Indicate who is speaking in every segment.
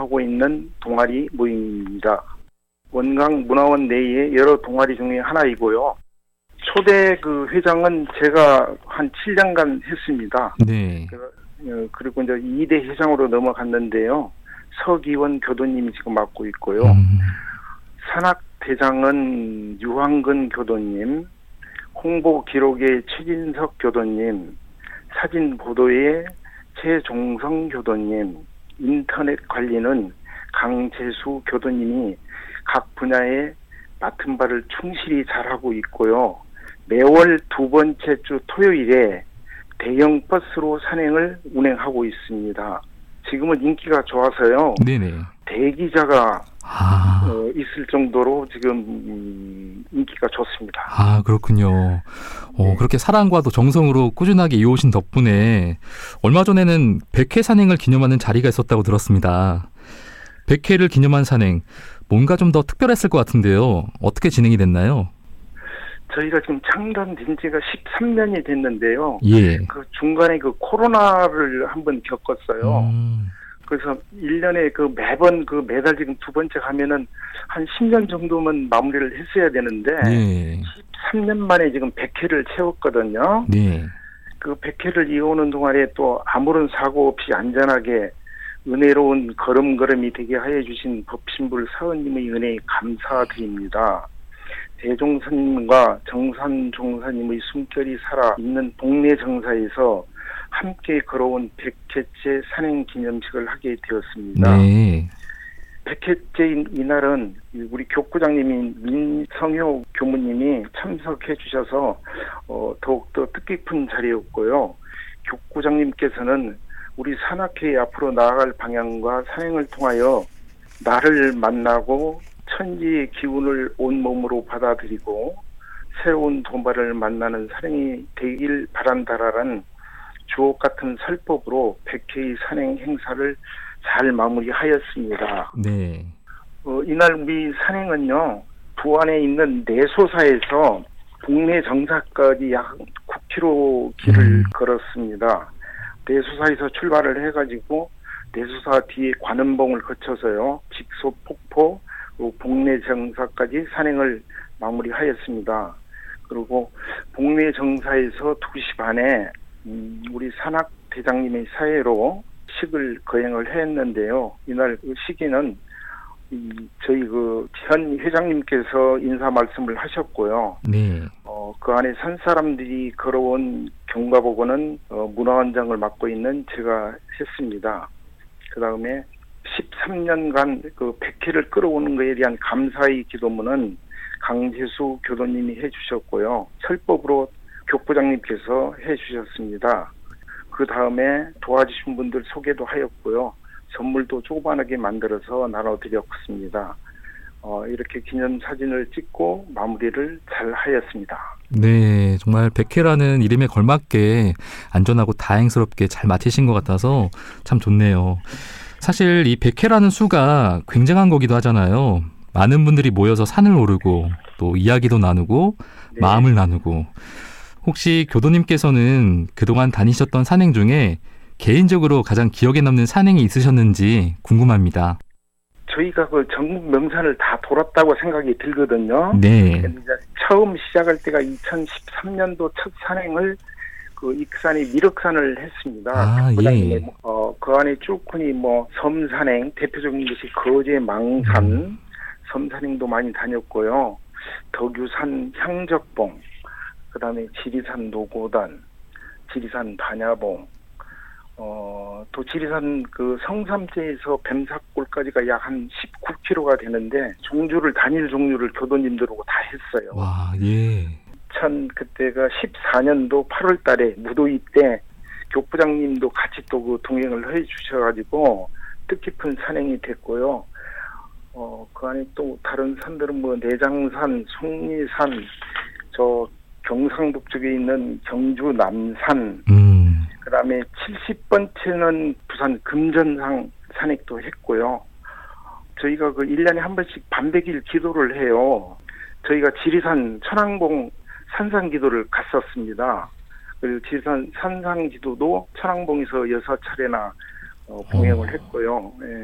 Speaker 1: 운영하고 있는 동아리 모임입니다. 원광문화원 내의 여러 동아리 중에 하나이고요. 초대 그 회장은 제가 한 7년간 했습니다.
Speaker 2: 네.
Speaker 1: 그리고 이제 2대 회장으로 넘어갔는데요. 서기원 교도님이 지금 맡고 있고요. 산악대장은 유황근 교도님, 홍보기록의 최진석 교도님, 사진보도의 최종성 교도님, 인터넷 관리는 강재수 교도님이 각 분야에 맡은 바를 충실히 잘하고 있고요. 매월 두 번째 주 토요일에 대형 버스로 산행을 운행하고 있습니다. 지금은 인기가 좋아서요.
Speaker 2: 네네.
Speaker 1: 대기자가 있을 정도로 지금 인기가 좋습니다.
Speaker 2: 아, 그렇군요.
Speaker 1: 네.
Speaker 2: 그렇게 사랑과도 정성으로 꾸준하게 이어오신 덕분에 얼마 전에는 100회 산행을 기념하는 자리가 있었다고 들었습니다. 100회를 기념한 산행, 뭔가 좀 더 특별했을 것 같은데요. 어떻게 진행이 됐나요?
Speaker 1: 저희가 지금 창단된 지가 13년이 됐는데요.
Speaker 2: 예.
Speaker 1: 그 중간에 그 코로나를 한번 겪었어요. 그래서 1년에 매달 지금 두 번째 가면은 한 10년 정도면 마무리를 했어야 되는데,
Speaker 2: 예.
Speaker 1: 13년 만에 지금 100회를 채웠거든요.
Speaker 2: 네.
Speaker 1: 그 100회를 이어오는 동안에 또 아무런 사고 없이 안전하게 은혜로운 걸음걸음이 되게 하여 주신 법신불 사원님의 은혜에 감사드립니다. 대종선님과 정산종사님의 숨결이 살아있는 동네 정사에서 함께 걸어온 100회째 산행기념식을 하게 되었습니다.
Speaker 2: 네.
Speaker 1: 100회째인 이날은 우리 교구장님인 민성효 교무님이 참석해 주셔서 더욱더 뜻깊은 자리였고요. 교구장님께서는 우리 산악회의 앞으로 나아갈 방향과 산행을 통하여 나를 만나고 천지의 기운을 온몸으로 받아들이고 새로운 도발을 만나는 산행이 되길 바란다라는 주옥 같은 설법으로 100회의 산행 행사를 잘 마무리하였습니다.
Speaker 2: 네.
Speaker 1: 이날 우리 산행은요, 부안에 있는 내소사에서 동네 정사까지 약 9km 길을 걸었습니다. 내소사에서 출발을 해가지고 내소사 뒤에 관음봉을 거쳐서요, 직소 폭포, 복내 정사까지 산행을 마무리하였습니다. 그리고 복내 정사에서 2시 반에 우리 산악 대장님의 사회로 식을 거행을 했는데요. 이날 그 시기는 저희 현 회장님께서 인사 말씀을 하셨고요.
Speaker 2: 네.
Speaker 1: 그 안에 산 사람들이 걸어온 경과보고는 문화원장을 맡고 있는 제가 했습니다. 그 다음에 13년간 그 100회를 끌어오는 것에 대한 감사의 기도문은 강재수 교도님이 해주셨고요. 설법으로 교구장님께서 해주셨습니다. 그 다음에 도와주신 분들 소개도 하였고요. 선물도 조그만하게 만들어서 나눠드렸습니다. 이렇게 기념사진을 찍고 마무리를 잘 하였습니다.
Speaker 2: 네, 정말 100회라는 이름에 걸맞게 안전하고 다행스럽게 잘 마치신 것 같아서 참 좋네요. 사실 이 100회라는 수가 굉장한 거기도 하잖아요. 많은 분들이 모여서 산을 오르고 또 이야기도 나누고 네. 마음을 나누고 혹시 교도님께서는 그동안 다니셨던 산행 중에 개인적으로 가장 기억에 남는 산행이 있으셨는지 궁금합니다. 저희가 그 전국 명산을 다 돌았다고 생각이 들거든요. 네. 처음 시작할 때가 2013년도 첫 산행을 그 익산의 미륵산을 했습니다. 아, 예.
Speaker 1: 그 안에 쭉훈이 섬산행, 대표적인 것이 거제 망산, 섬산행도 많이 다녔고요. 덕유산 향적봉, 그 다음에 지리산 노고단, 지리산 반야봉, 또 지리산 그 성삼제에서 뱀사골까지가 약 한 19km가 되는데 단일 종주를 교도님들하고 다 했어요. 와, 예. 그때가 14년도 8월 달에 무도위 때 교부장님도 같이 또 그 동행을 해 주셔가지고 뜻깊은 산행이 됐고요. 그 안에 또 다른 산들은 내장산, 속리산, 저 경상북 쪽에 있는 경주 남산, 그 다음에 70번째는 부산 금전상 산행도 했고요. 저희가 그 1년에 한 번씩 반백일 기도를 해요. 저희가 지리산 천왕봉 산상 기도를 갔었습니다. 그리고 지리산 산상 기도도 천왕봉에서 6차례나 봉행을 했고요. 예.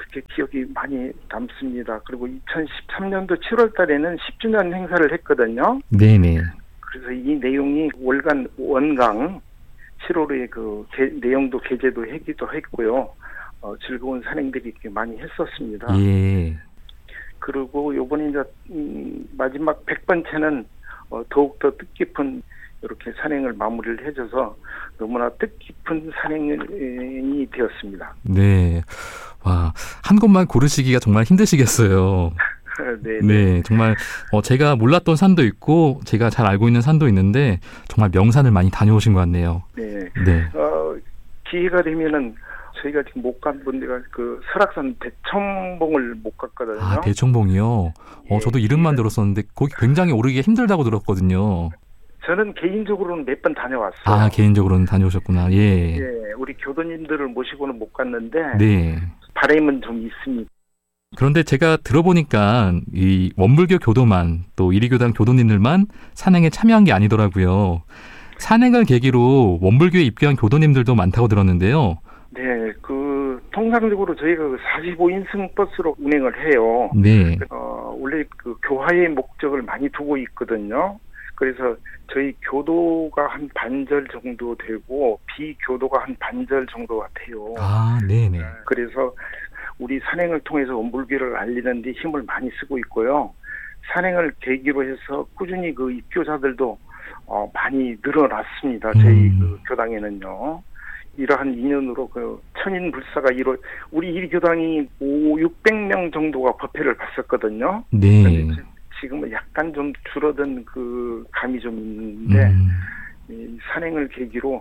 Speaker 1: 그렇게 기억이 많이 남습니다. 그리고 2013년도 7월 달에는 10주년 행사를 했거든요.
Speaker 2: 네네.
Speaker 1: 그래서 이 내용이 월간 원강 7월에 그 내용도 게재도 하기도 했고요. 즐거운 산행들이 많이 했었습니다.
Speaker 2: 예.
Speaker 1: 그리고 요번에 이제 마지막 100번째는 더욱더 뜻깊은 이렇게 산행을 마무리를 해줘서 너무나 뜻깊은 산행이 되었습니다.
Speaker 2: 네. 와, 한 곳만 고르시기가 정말 힘드시겠어요.
Speaker 1: 네.
Speaker 2: 네, 정말 제가 몰랐던 산도 있고 제가 잘 알고 있는 산도 있는데 정말 명산을 많이 다녀오신 것 같네요.
Speaker 1: 네.
Speaker 2: 네.
Speaker 1: 기회가 되면은 저희가 지금 못 간 분들가 그 설악산 대청봉을 못 갔거든요.
Speaker 2: 아, 대청봉이요?
Speaker 1: 예,
Speaker 2: 저도 이름만 들었었는데 거기 굉장히 오르기가 힘들다고 들었거든요.
Speaker 1: 저는 개인적으로는 몇 번 다녀왔어요.
Speaker 2: 아, 개인적으로는 다녀오셨구나. 예.
Speaker 1: 예, 우리 교도님들을 모시고는 못 갔는데
Speaker 2: 네.
Speaker 1: 바람은 좀 있습니다.
Speaker 2: 그런데 제가 들어보니까 이 원불교 교도만 또 이리교당 교도님들만 산행에 참여한 게 아니더라고요. 산행을 계기로 원불교에 입교한 교도님들도 많다고 들었는데요.
Speaker 1: 네, 통상적으로 저희가 45인승 버스로 운행을 해요.
Speaker 2: 네.
Speaker 1: 원래 그 교화의 목적을 많이 두고 있거든요. 그래서 저희 교도가 한 반절 정도 되고 비교도가 한 반절 정도 같아요.
Speaker 2: 아, 네네.
Speaker 1: 그래서 우리 산행을 통해서 원불교를 알리는 데 힘을 많이 쓰고 있고요. 산행을 계기로 해서 꾸준히 그 입교자들도 많이 늘어났습니다. 저희 그 교당에는요. 이러한 인연으로 그 천인불사가 우리 이 교당이 600명 정도가 법회를 봤었거든요.
Speaker 2: 네.
Speaker 1: 지금은 약간 좀 줄어든 그 감이 좀 있는데 이 산행을 계기로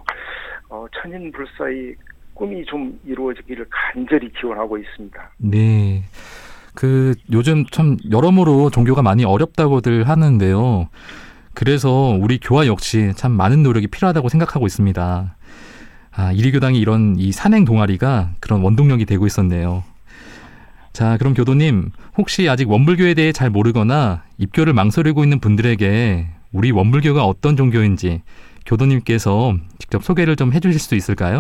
Speaker 1: 천인불사의 꿈이 좀 이루어지기를 간절히 기원하고 있습니다.
Speaker 2: 네. 요즘 참 여러모로 종교가 많이 어렵다고들 하는데요. 그래서 우리 교화 역시 참 많은 노력이 필요하다고 생각하고 있습니다. 이리교당이 이런 이 산행 동아리가 그런 원동력이 되고 있었네요. 자, 그럼 교도님, 혹시 아직 원불교에 대해 잘 모르거나 입교를 망설이고 있는 분들에게 우리 원불교가 어떤 종교인지 교도님께서 직접 소개를 좀 해주실 수 있을까요?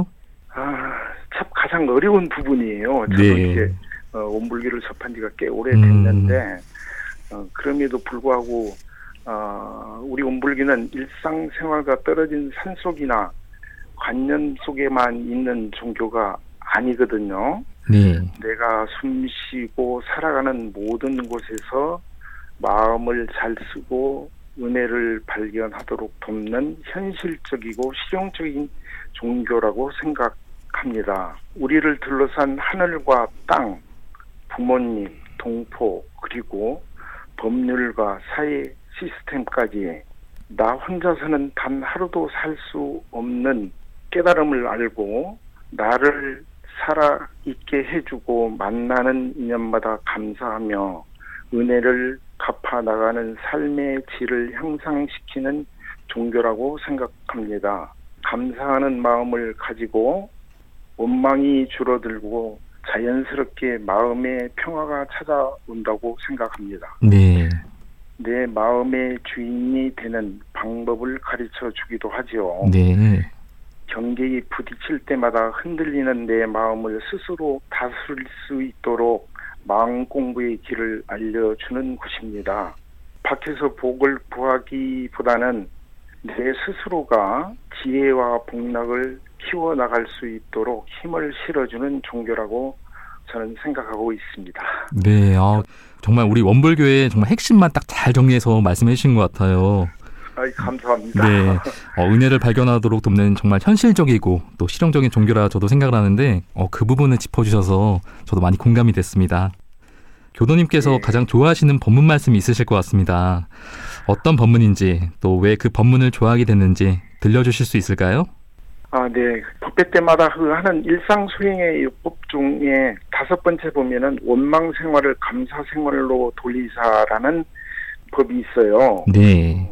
Speaker 1: 참 가장 어려운 부분이에요. 저도
Speaker 2: 네.
Speaker 1: 이제 원불교를 접한 지가 꽤 오래됐는데 그럼에도 불구하고 우리 원불교는 일상생활과 떨어진 산속이나 관념 속에만 있는 종교가 아니거든요.
Speaker 2: 네.
Speaker 1: 내가 숨쉬고 살아가는 모든 곳에서 마음을 잘 쓰고 은혜를 발견하도록 돕는 현실적이고 실용적인 종교라고 생각합니다. 우리를 둘러싼 하늘과 땅, 부모님, 동포, 그리고 법률과 사회 시스템까지 나 혼자서는 단 하루도 살 수 없는 깨달음을 알고 나를 살아있게 해주고 만나는 인연마다 감사하며 은혜를 갚아 나가는 삶의 질을 향상시키는 종교라고 생각합니다. 감사하는 마음을 가지고 원망이 줄어들고 자연스럽게 마음의 평화가 찾아온다고 생각합니다.
Speaker 2: 네.
Speaker 1: 내 마음의 주인이 되는 방법을 가르쳐 주기도 하죠.
Speaker 2: 네.
Speaker 1: 경계에 부딪힐 때마다 흔들리는 내 마음을 스스로 다스릴 수 있도록 마음 공부의 길을 알려주는 곳입니다. 밖에서 복을 구하기보다는 내 스스로가 지혜와 복락을 키워나갈 수 있도록 힘을 실어주는 종교라고 저는 생각하고 있습니다.
Speaker 2: 네. 정말 우리 원불교의 정말 핵심만 딱 잘 정리해서 말씀해 주신 것 같아요.
Speaker 1: 감사합니다.
Speaker 2: 네. 은혜를 발견하도록 돕는 정말 현실적이고 또 실용적인 종교라 저도 생각을 하는데 그 부분을 짚어주셔서 저도 많이 공감이 됐습니다. 교도님께서
Speaker 1: 네.
Speaker 2: 가장 좋아하시는 법문 말씀이 있으실 것 같습니다. 어떤 법문인지 또 왜 그 법문을 좋아하게 됐는지 들려주실 수 있을까요?
Speaker 1: 네. 법회 때마다 하는 일상 수행의 요법 중에 5번째 보면은 원망 생활을 감사 생활로 돌리사라는 법이 있어요.
Speaker 2: 네.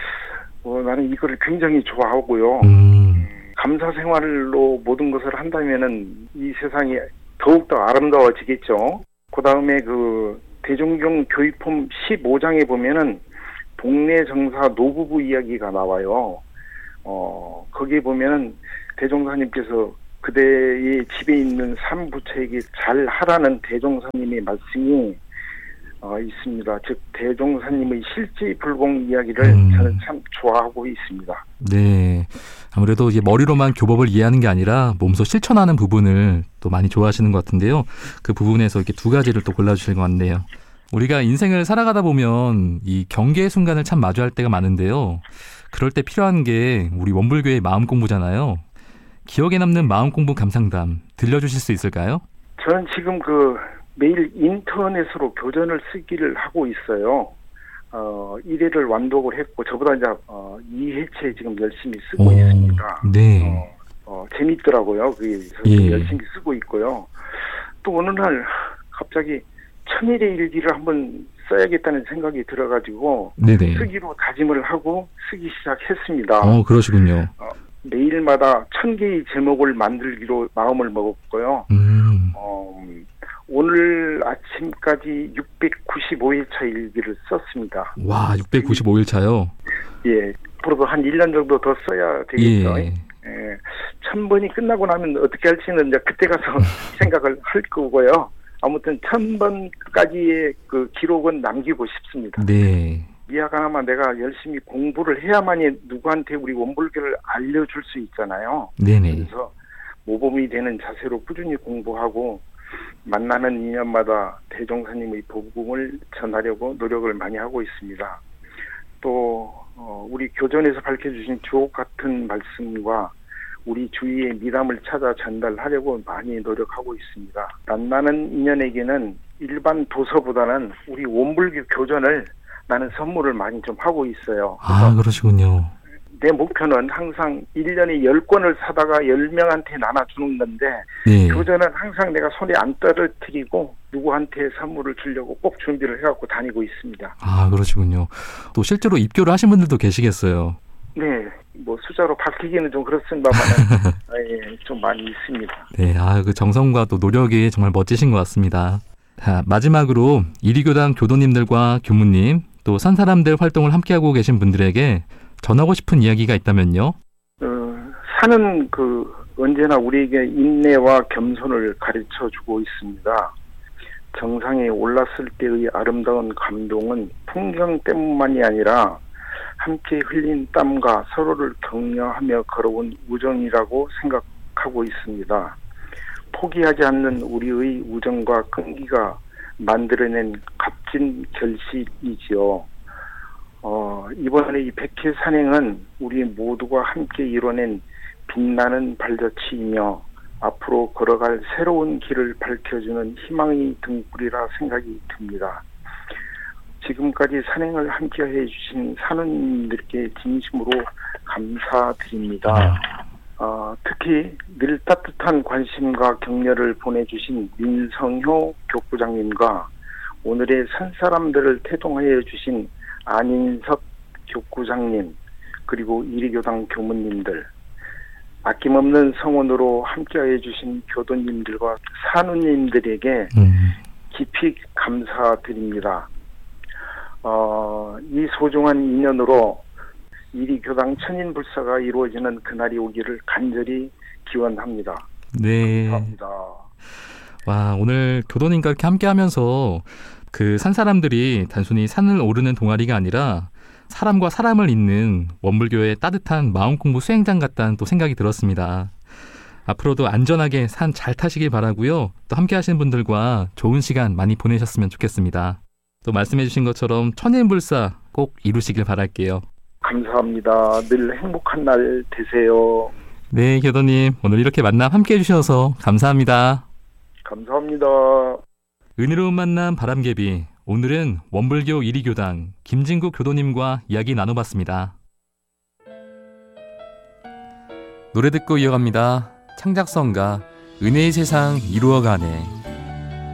Speaker 1: 나는 이거를 굉장히 좋아하고요. 감사 생활로 모든 것을 한다면은 이 세상이 더욱더 아름다워지겠죠. 그 다음에 대종경 교의품 15장에 보면은 동네 정사 노부부 이야기가 나와요. 거기에 보면은 대종사님께서 그대의 집에 있는 산부처에게 잘 하라는 대종사님의 말씀이 있습니다. 즉 대종사님의 실제불공 이야기를 저는 참 좋아하고 있습니다.
Speaker 2: 네, 아무래도 이제 머리로만 교법을 이해하는 게 아니라 몸소 실천하는 부분을 또 많이 좋아하시는 것 같은데요. 그 부분에서 이렇게 두 가지를 또 골라주실 것 같네요. 우리가 인생을 살아가다 보면 이 경계의 순간을 참 마주할 때가 많은데요. 그럴 때 필요한 게 우리 원불교의 마음 공부잖아요. 기억에 남는 마음 공부 감상담 들려주실 수 있을까요?
Speaker 1: 저는 지금 매일 인터넷으로 교전을 쓰기를 하고 있어요. 1회를 완독을 했고 저보다 이제 2회째 지금 열심히 쓰고 있습니다.
Speaker 2: 네.
Speaker 1: 재밌더라고요. 그래서
Speaker 2: 예.
Speaker 1: 열심히 쓰고 있고요. 또 어느 날 갑자기 천일의 일기를 한번 써야겠다는 생각이 들어가지고
Speaker 2: 네네.
Speaker 1: 쓰기로 다짐을 하고 쓰기 시작했습니다.
Speaker 2: 그러시군요.
Speaker 1: 매일마다 1000개의 제목을 만들기로 마음을 먹었고요. 오늘 아침까지 695일차 일기를 썼습니다.
Speaker 2: 와, 695일 차요?
Speaker 1: 예, 앞으로도 한 1년 정도 더 써야 되겠죠.
Speaker 2: 예.
Speaker 1: 1000번이 끝나고 나면 어떻게 할지는 이제 그때 가서 생각을 할 거고요. 아무튼 1000번까지의 그 기록은 남기고 싶습니다.
Speaker 2: 네.
Speaker 1: 미약하나마 내가 열심히 공부를 해야만이 누구한테 우리 원불교를 알려줄 수 있잖아요.
Speaker 2: 네네.
Speaker 1: 그래서 모범이 되는 자세로 꾸준히 공부하고 만나는 인연마다 대종사님의 법궁을 전하려고 노력을 많이 하고 있습니다. 또 우리 교전에서 밝혀주신 주옥 같은 말씀과 우리 주위의 미담을 찾아 전달하려고 많이 노력하고 있습니다. 만나는 인연에게는 일반 도서보다는 우리 원불교 교전을 나는 선물을 많이 좀 하고 있어요.
Speaker 2: 그러시군요.
Speaker 1: 내 목표는 항상 1년에 10권을 사다가 10명한테 나눠주는 건데
Speaker 2: 네.
Speaker 1: 교전은 항상 내가 손에 안 떨어뜨리고 누구한테 선물을 주려고 꼭 준비를 해갖고 다니고 있습니다.
Speaker 2: 그러시군요. 또 실제로 입교를 하신 분들도 계시겠어요.
Speaker 1: 네, 숫자로 밝히기는 좀 그렇습니다만 예, 좀 많이 있습니다.
Speaker 2: 네, 그 정성과 또 노력이 정말 멋지신 것 같습니다. 자, 마지막으로 이리교당 교도님들과 교무님 또 산사람들 활동을 함께하고 계신 분들에게 전하고 싶은 이야기가 있다면요?
Speaker 1: 산은 언제나 우리에게 인내와 겸손을 가르쳐주고 있습니다. 정상에 올랐을 때의 아름다운 감동은 풍경 때문만이 아니라 함께 흘린 땀과 서로를 격려하며 걸어온 우정이라고 생각하고 있습니다. 포기하지 않는 우리의 우정과 끈기가 만들어낸 값진 결실이지요. 이번에 이 백회 산행은 우리 모두가 함께 이뤄낸 빛나는 발자취이며 앞으로 걸어갈 새로운 길을 밝혀주는 희망의 등불이라 생각이 듭니다. 지금까지 산행을 함께해 주신 산원님들께 진심으로 감사드립니다. 특히 늘 따뜻한 관심과 격려를 보내주신 민성효 교구장님과 오늘의 산사람들을 태동하여 주신 안인섭 교구장님 그리고 이리교당 교무님들 아낌없는 성원으로 함께해 주신 교도님들과 산우님들에게 깊이 감사드립니다. 이 소중한 인연으로 이리교당 천인불사가 이루어지는 그날이 오기를 간절히 기원합니다.
Speaker 2: 네.
Speaker 1: 감사합니다.
Speaker 2: 와, 오늘 교도님과 이렇게 함께하면서 그 산사람들이 단순히 산을 오르는 동아리가 아니라 사람과 사람을 잇는 원불교의 따뜻한 마음공부 수행장 같다는 또 생각이 들었습니다. 앞으로도 안전하게 산 잘 타시길 바라고요. 또 함께 하시는 분들과 좋은 시간 많이 보내셨으면 좋겠습니다. 또 말씀해 주신 것처럼 천인불사 꼭 이루시길 바랄게요.
Speaker 1: 감사합니다. 늘 행복한 날 되세요.
Speaker 2: 네, 교도님 오늘 이렇게 만남 함께 해주셔서 감사합니다.
Speaker 1: 감사합니다.
Speaker 2: 은혜로운 만남 바람개비. 오늘은 원불교 이리교당 김진국 교도님과 이야기 나눠봤습니다. 노래 듣고 이어갑니다. 창작성가 은혜의 세상 이루어가네.